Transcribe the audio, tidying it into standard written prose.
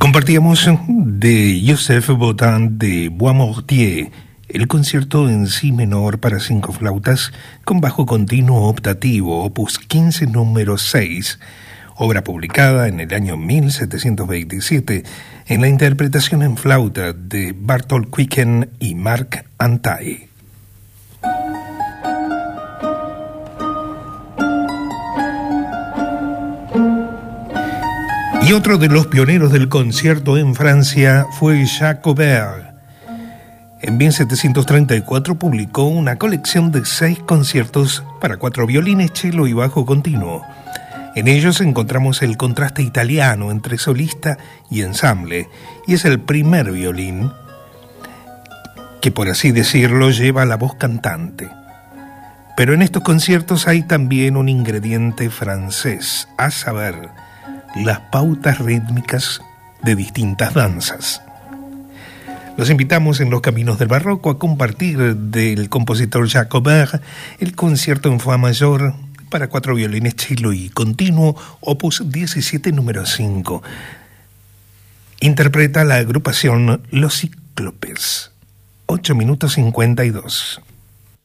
Compartíamos de Joseph Bodin de Boismortier, el concierto en si menor para 5 flautas con bajo continuo optativo, opus 15 número 6, obra publicada en el año 1727 en la interpretación en flauta de Barthold Quicken y Marc Antaï. Y otro de los pioneros del concierto en Francia fue Jacques Aubert. En 1734 publicó una colección de 6 conciertos para 4 violines, cello y bajo continuo. En ellos encontramos el contraste italiano entre solista y ensamble, y es el primer violín que, por así decirlo, lleva la voz cantante. Pero en estos conciertos hay también un ingrediente francés, a saber, las pautas rítmicas de distintas danzas. Los invitamos en los caminos del barroco a compartir del compositor Jacques Aubert el concierto en fa mayor para 4 violines, cello y continuo, opus 17 número 5. Interpreta la agrupación Los Cíclopes. 8 minutos 52.